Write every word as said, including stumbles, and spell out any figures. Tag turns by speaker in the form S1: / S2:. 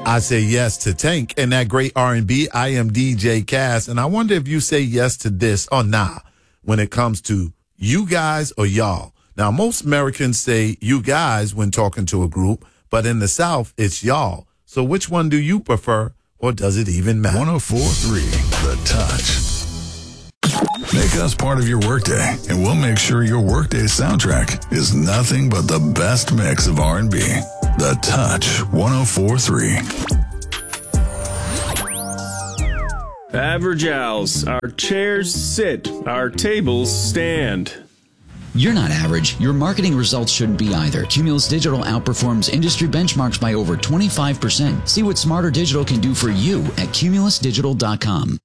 S1: I say yes to Tank and that great R and B. I am D J Cass, and I wonder if you say yes to this or nah when it comes to you guys or y'all. Now, most Americans say you guys when talking to a group, but in the South, it's y'all. So which one do you prefer, or does it even matter?
S2: one oh four point three The Touch. Make us part of your workday, and we'll make sure your workday soundtrack is nothing but the best mix of R and B. The Touch one oh four point three.
S3: Average Owls. Our chairs sit, our tables stand.
S4: You're not average. Your marketing results shouldn't be either. Cumulus Digital outperforms industry benchmarks by over twenty-five percent. See what Smarter Digital can do for you at cumulus digital dot com.